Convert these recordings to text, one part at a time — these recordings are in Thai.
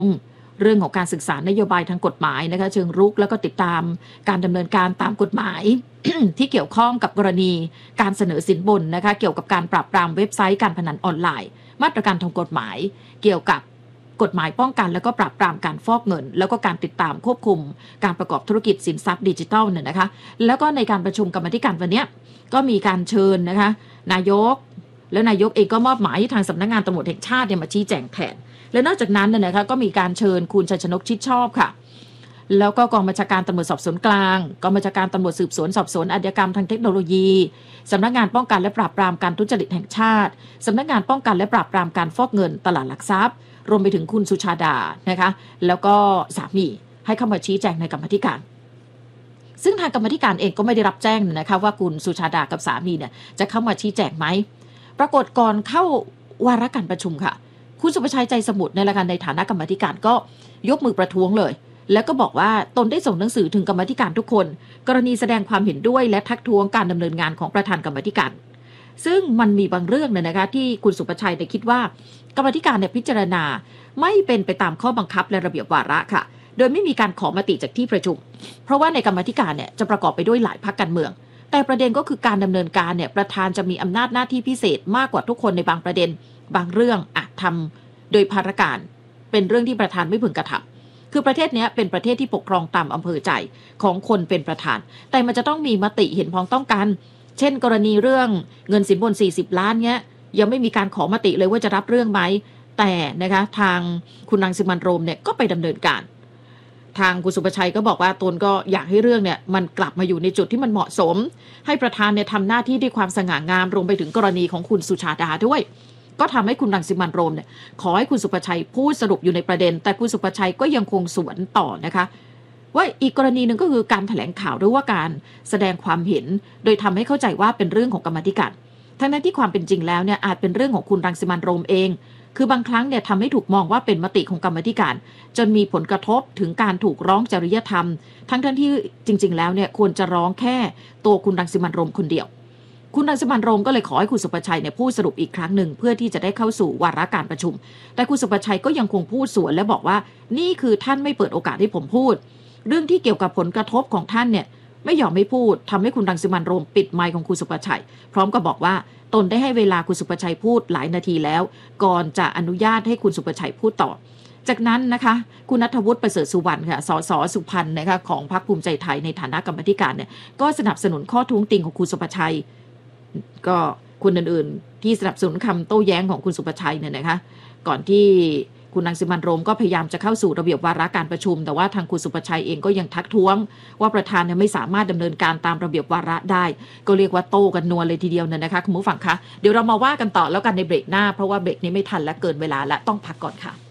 เรื่องของการศึกษานโยบายทางกฎหมายนะคะเชิงรุกแล้วก็ติดตามการดำเนินการตามกฎหมาย ที่เกี่ยวข้องกับกรณีการเสนอสินบนนะคะเกี่ยวกับการปราบปรามเว็บไซต์การพนันออนไลน์มาตรการทางกฎหมายเกี่ยวกับกฎหมายป้องกันแล้วก็ปราบปรามการฟอกเงินแล้วก็การติดตามควบคุมการประกอบธุรกิจสินทรัพย์ดิจิทัลเนี่ยนะคะแล้วก็ในการประชุมกรรมธิการวันนี้ก็มีการเชิญนะคะนายกแล้วนายกเองก็มอบหมายให้ทางสำนักงานตำรวจแห่งชาติเนี่ยมาชี้แจงแทนและนอกจากนั้นนะคะก็มีการเชิญคุณชัยชนกชิดชอบค่ะแล้วก็กองบัญชาการตำรวจสอบสวนกลางกองบัญชาการตำรวจสืบสวนสอบสวนอาชญากรรมทางเทคโนโลยีสำนักงานป้องกันและปราบปรามการทุจริตแห่งชาติสำนักงานป้องกันและปราบปรามการฟอกเงินตลาดหลักทรัพย์รวมไปถึงคุณสุชาดานะคะแล้วก็สามีให้เข้ามาชี้แจงในกรรมธิการซึ่งทางกรรมธิการเองก็ไม่ได้รับแจ้งนะคะว่าคุณสุชาดากับสามีเนี่ยจะเข้ามาชี้แจงไหมปรากฏก่อนเข้าวาระการประชุมค่ะคุณสุภชัยใจสมุทรในฐานะกรรมธิการก็ยกมือประท้วงเลยแล้วก็บอกว่าตนได้ส่งหนังสือถึงกรรมธิการทุกคนกรณีแสดงความเห็นด้วยและทักท้วงการดำเนินงานของประธานกรรมธิการซึ่งมันมีบางเรื่องนะคะที่คุณสุภชัยคิดว่ากรรมธิการเนี่ยพิจารณาไม่เป็นไปตามข้อบังคับและระเบียบวาระค่ะโดยไม่มีการขอมติจากที่ประชุมเพราะว่าในกรรมธิการเนี่ยจะประกอบไปด้วยหลายพรรคการเมืองแต่ประเด็นก็คือการดำเนินการเนี่ยประธานจะมีอำนาจหน้าที่พิเศษมากกว่าทุกคนในบางประเด็นบางเรื่องทำโดยภารการเป็นเรื่องที่ประธานไม่พึงกระทำคือประเทศนี้เป็นประเทศที่ปกครองตามอำเภอใจของคนเป็นประธานแต่มันจะต้องมีมติเห็นพ้องต้องกันเช่นกรณีเรื่องเงินสินบน40 ล้านเนี้ยยังไม่มีการขอมติเลยว่าจะรับเรื่องไหมแต่นะคะทางคุณรังสิมันต์โรมเนี่ยก็ไปดำเนินการทางคุณสุภชัยก็บอกว่าตนก็อยากให้เรื่องเนี่ยมันกลับมาอยู่ในจุดที่มันเหมาะสมให้ประธานเนี่ยทำหน้าที่ด้วยความสง่างามรวมไปถึงกรณีของคุณสุชาดาด้วยก็ทำให้คุณรังสิมันต์โรมเนี่ยขอให้คุณสุภชัยพูดสรุปอยู่ในประเด็นแต่คุณสุภชัยก็ยังคงสวนต่อนะคะว่าอีกกรณีหนึ่งก็คือการแถลงข่าวหรือว่าการแสดงความเห็นโดยทำให้เข้าใจว่าเป็นเรื่องของกรรมธิการทั้งนั้นที่ความเป็นจริงแล้วเนี่ยอาจเป็นเรื่องของคุณรังสิมันต์โรมเองคือบางครั้งเนี่ยทำให้ถูกมองว่าเป็นมติของกรรมธิการจนมีผลกระทบถึงการถูกร้องจริยธรรมทั้งที่จริงๆแล้วเนี่ยควรจะร้องแค่ตัวคุณรังสิมันต์โรมคนเดียวคุณรังสิมันต์โรมก็เลยขอให้คุณสุภชัยเนี่ยพูดสรุปอีกครั้งหนึ่งเพื่อที่จะได้เข้าสู่วาระการประชุมแต่คุณสุภชัยก็ยังคงพูดสวนและบอกว่านี่คือท่านไม่เปิดโอกาสให้ผมพูดเรื่องที่เกี่ยวกับผลกระทบของท่านเนี่ยไม่ยอมไม่พูดทำให้คุณรังสิมันต์โรมปิดไมค์ของคุณสุภชัยพร้อมกับบอกว่าตนได้ให้เวลาคุณสุภชัยพูดหลายนาทีแล้วก่อนจะอนุญาตให้คุณสุภชัยพูดต่อจากนั้นนะคะคุณณัฐวุฒิประเสริฐสุวรรณค่ะสสสุพรรณนะคะของพรรคภูมิใจไทยในฐานะกรรมธิการเนี่ยก็สนับสนุนข้อท้วงติงของคุณสุภชัยก็คนอื่นๆที่สนับสนุนคำโต้แย้งของคุณสุภชัยเนี่ยนะคะก่อนที่คุณรังสิมันต์โรมก็พยายามจะเข้าสู่ระเบียบวาระการประชุมแต่ว่าทางคุณสุภชัยเองก็ยังทักท้วงว่าประธานเนี่ยไม่สามารถดำเนินการตามระเบียบวาระได้ก็เรียกว่าโต้กันนัวเลยทีเดียวเนี่ยนะคะคุณผู้ฟังคะเดี๋ยวเรามาว่ากันต่อแล้วกันในเบรกหน้าเพราะว่าเบรกนี้ไม่ทันและเกินเวลาและต้องพักก่อนค่ะ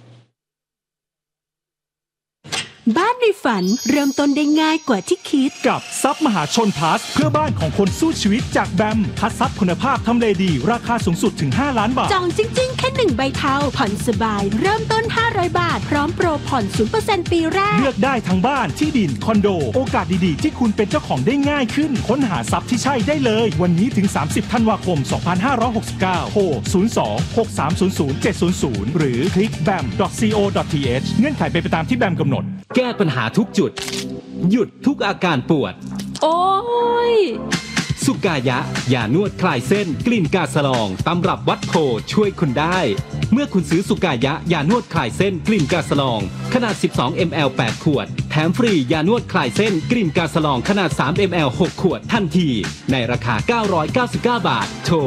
บ้านในฝันเริ่มต้นได้ง่ายกว่าที่คิดกับทรัพย์มหาชนพลัสเพื่อบ้านของคนสู้ชีวิตจากแบมคัดทรัพย์คุณภาพทำเลดีราคาสูงสุดถึง5 ล้านบาทจองจริงๆแค่1ใบเทาผ่อนสบายเริ่มต้น500 บาทพร้อมโปรผ่อน 0% ปีแรกเลือกได้ทั้งบ้านที่ดินคอนโดโอกาสดีๆที่คุณเป็นเจ้าของได้ง่ายขึ้นค้นหาทรัพย์ที่ใช่ได้เลยวันนี้ถึง30 ธันวาคม 2569โทร02-6300-700 หรือคลิก bam.co.th เงื่อนไขเป็นไปตามที่แบมกำหนดแก้ปัญหาทุกจุดหยุดทุกอาการปวดโอ้ยสุกายะยานวดคลายเส้นกลิ่นกาสลองตำรับวัดโพช่วยคุณได้เมื่อคุณซื้อสุกายะยานวดคลายเส้นกลิ่นกาสลองขนาด12 ml 8 ขวดแถมฟรียานวดคลายเส้นกลิ่นกาสลองขนาด3 ml 6 ขวดทันทีในราคา999 บาทโทร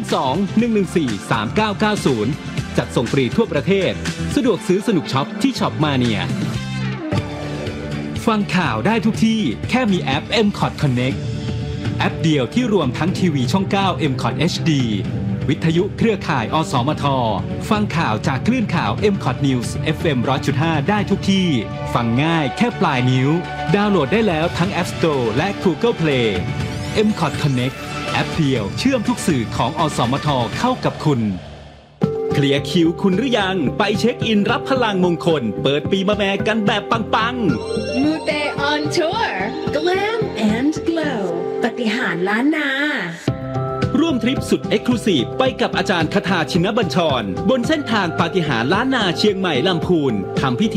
02-114-3990จัดส่งฟรีทั่วประเทศสะดวกซื้อสนุกช็อปที่ช็อปมาเนียฟังข่าวได้ทุกที่แค่มีแอป MCOT Connect แอปเดียวที่รวมทั้งทีวีช่อง 9 MCOT HD วิทยุเครือข่ายอสมทฟังข่าวจากคลื่นข่าว MCOT News FM 100.5 ได้ทุกที่ฟังง่ายแค่ปลายนิ้วดาวน์โหลดได้แล้วทั้ง App Store และ Google Play MCOT Connect แอปเดียวเชื่อมทุกสื่อของอสมทเข้ากับคุณเคลียร์คิวคุณหรือยังไปเช็คอินรับพลังมงคลเปิดปีมะแม่กันแบบปังๆ Mute on tour Glam and Glow ปฏิหารล้านนาร่วมทริปสุดเอ็กซ์คลูซีฟไปกับอาจารย์คทาชินบัญชรบนเส้นทางปาฏิหาริย์ล้านนาเชียงใหม่ลำพูนทำพิธี